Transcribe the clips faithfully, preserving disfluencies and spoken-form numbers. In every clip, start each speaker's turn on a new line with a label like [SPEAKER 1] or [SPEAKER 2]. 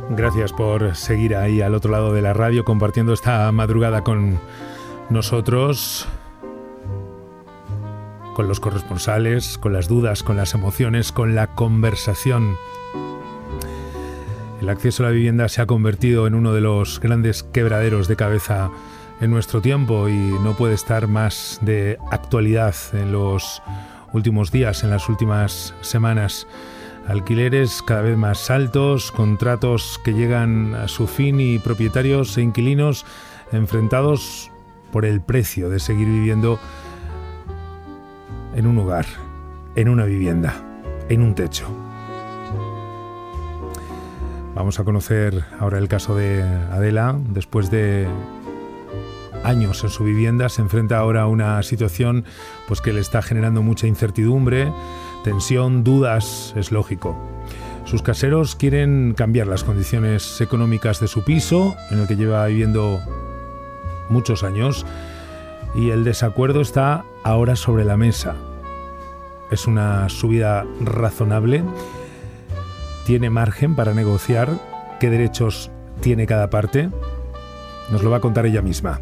[SPEAKER 1] Gracias por seguir ahí al otro lado de la radio compartiendo esta madrugada con nosotros, con los corresponsales, con las dudas, con las emociones, con la conversación. El acceso a la vivienda se ha convertido en uno de los grandes quebraderos de cabeza en nuestro tiempo y no puede estar más de actualidad en los últimos días, en las últimas semanas. Alquileres cada vez más altos, contratos que llegan a su fin y propietarios e inquilinos enfrentados por el precio de seguir viviendo en un hogar, en una vivienda, en un techo. Vamos a conocer ahora el caso de Adela. Después de años en su vivienda, se enfrenta ahora a una situación pues, que le está generando mucha incertidumbre, tensión, dudas, es lógico. Sus caseros quieren cambiar las condiciones económicas de su piso, en el que lleva viviendo muchos años, y el desacuerdo está ahora sobre la mesa. Es una subida razonable, tiene margen para negociar, qué derechos tiene cada parte, nos lo va a contar ella misma.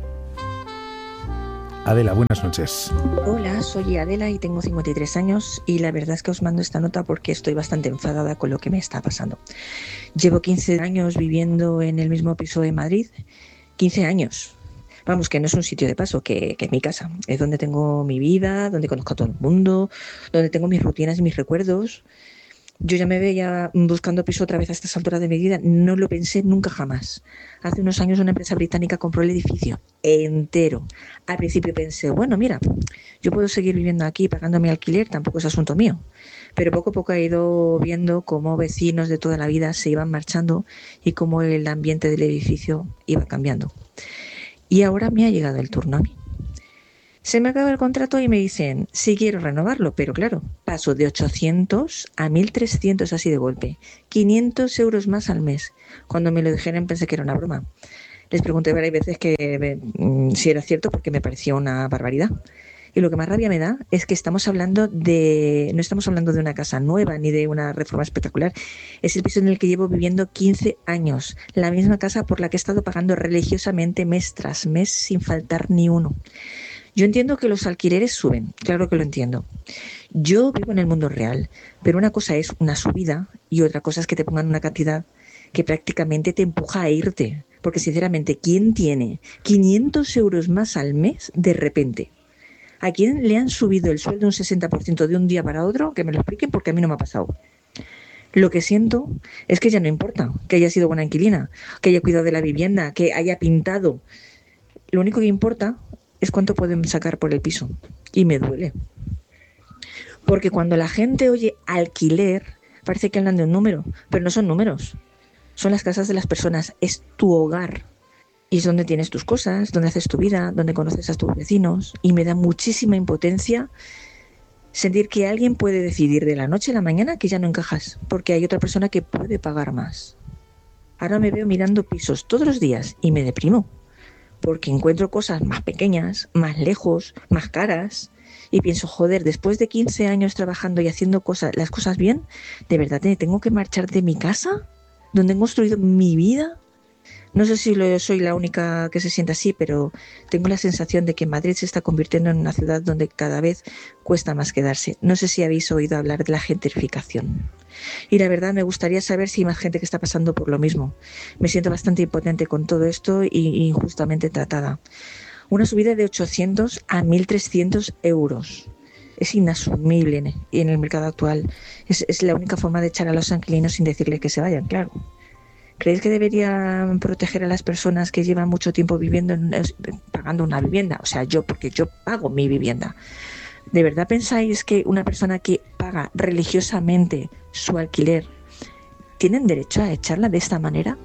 [SPEAKER 1] Adela, buenas noches.
[SPEAKER 2] Hola, soy Adela y tengo cincuenta y tres años y la verdad es que os mando esta nota porque estoy bastante enfadada con lo que me está pasando. Llevo quince años viviendo en el mismo piso de Madrid, quince años. Vamos, que no es un sitio de paso, que, que es mi casa. Es donde tengo mi vida, donde conozco a todo el mundo, donde tengo mis rutinas y mis recuerdos. Yo ya me veía buscando piso otra vez a estas alturas de mi vida. No lo pensé nunca jamás. Hace unos años una empresa británica compró el edificio entero. Al principio pensé, bueno, mira, yo puedo seguir viviendo aquí pagando mi alquiler, tampoco es asunto mío. Pero poco a poco he ido viendo cómo vecinos de toda la vida se iban marchando y cómo el ambiente del edificio iba cambiando. Y ahora me ha llegado el turno a mí. Se me acaba el contrato y me dicen, sí quiero renovarlo, pero claro, paso de ochocientos a mil trescientos así de golpe, quinientos euros más al mes. Cuando me lo dijeron pensé que era una broma. Les pregunté varias veces que mm, si era cierto porque me parecía una barbaridad. Y lo que más rabia me da es que estamos hablando de, no estamos hablando de una casa nueva ni de una reforma espectacular. Es el piso en el que llevo viviendo quince años, la misma casa por la que he estado pagando religiosamente mes tras mes sin faltar ni uno. Yo entiendo que los alquileres suben, claro que lo entiendo. Yo vivo en el mundo real, pero una cosa es una subida y otra cosa es que te pongan una cantidad que prácticamente te empuja a irte. Porque sinceramente, ¿quién tiene quinientos euros más al mes de repente? ¿A quién le han subido el sueldo un sesenta por ciento de un día para otro? Que me lo expliquen porque a mí no me ha pasado. Lo que siento es que ya no importa que haya sido buena inquilina, que haya cuidado de la vivienda, que haya pintado. Lo único que importa es cuánto pueden sacar por el piso. Y me duele. Porque cuando la gente oye alquiler, parece que hablan de un número, pero no son números. Son las casas de las personas, es tu hogar. Y es donde tienes tus cosas, donde haces tu vida, donde conoces a tus vecinos. Y me da muchísima impotencia sentir que alguien puede decidir de la noche a la mañana que ya no encajas, porque hay otra persona que puede pagar más. Ahora me veo mirando pisos todos los días y me deprimo. Porque encuentro cosas más pequeñas, más lejos, más caras, y pienso, joder, después de quince años trabajando y haciendo cosas, las cosas bien, ¿de verdad tengo que marchar de mi casa? ¿Donde he construido mi vida? No sé si lo, soy la única que se siente así, pero tengo la sensación de que Madrid se está convirtiendo en una ciudad donde cada vez cuesta más quedarse. No sé si habéis oído hablar de la gentrificación. Y la verdad me gustaría saber si hay más gente que está pasando por lo mismo. Me siento bastante impotente con todo esto y injustamente tratada. Una subida de ochocientos a mil trescientos euros. Es inasumible en, en el mercado actual. Es, es la única forma de echar a los inquilinos sin decirles que se vayan, claro. ¿Creéis que deberían proteger a las personas que llevan mucho tiempo viviendo en, pagando una vivienda? O sea, yo, porque yo pago mi vivienda. ¿De verdad pensáis que una persona que paga religiosamente su alquiler tienen derecho a echarla de esta manera?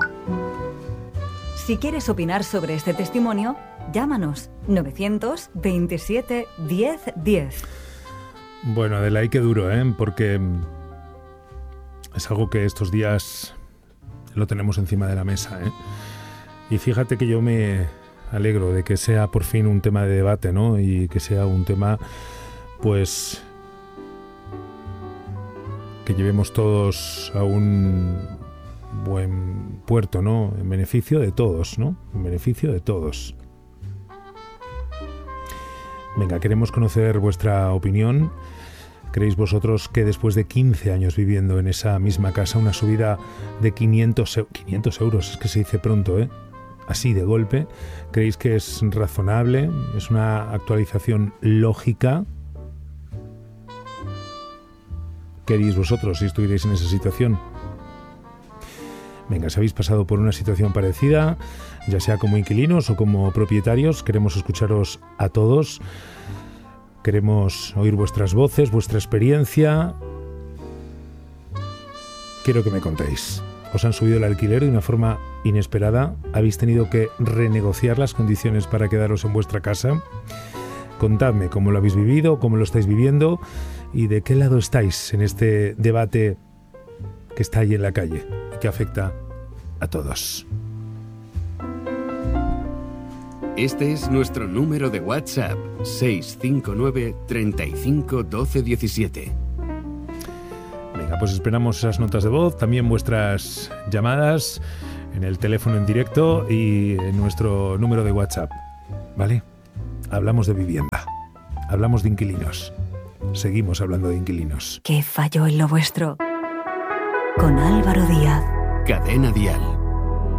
[SPEAKER 3] Si quieres opinar sobre este testimonio, llámanos novecientos veintisiete diez diez.
[SPEAKER 1] Bueno, Adela, y qué duro, ¿eh? Porque es algo que estos días lo tenemos encima de la mesa, ¿eh? Y fíjate que yo me alegro de que sea por fin un tema de debate, ¿no? Y que sea un tema, pues, que llevemos todos a un buen puerto, ¿no? En beneficio de todos, ¿no? En beneficio de todos. Venga, queremos conocer vuestra opinión. ¿Creéis vosotros que después de quince años viviendo en esa misma casa, una subida de quinientos euros, es que se dice pronto, ¿eh? Así de golpe, ¿creéis que es razonable? ¿Es una actualización lógica? ¿Qué haríais vosotros si estuvierais en esa situación? Venga, si habéis pasado por una situación parecida, ya sea como inquilinos o como propietarios, queremos escucharos a todos. Queremos oír vuestras voces, vuestra experiencia. Quiero que me contéis. ¿Os han subido el alquiler de una forma inesperada? ¿Habéis tenido que renegociar las condiciones para quedaros en vuestra casa? Contadme cómo lo habéis vivido, cómo lo estáis viviendo y de qué lado estáis en este debate que está ahí en la calle y que afecta a todos.
[SPEAKER 4] Este es nuestro número de WhatsApp, seis cinco nueve, treinta y cinco, doce diecisiete.
[SPEAKER 1] Venga, pues esperamos esas notas de voz, también vuestras llamadas en el teléfono en directo y en nuestro número de WhatsApp, ¿vale? Hablamos de vivienda, hablamos de inquilinos, seguimos hablando de inquilinos.
[SPEAKER 3] ¿Qué falló en lo vuestro? Con Álvaro Díaz.
[SPEAKER 4] Cadena Dial.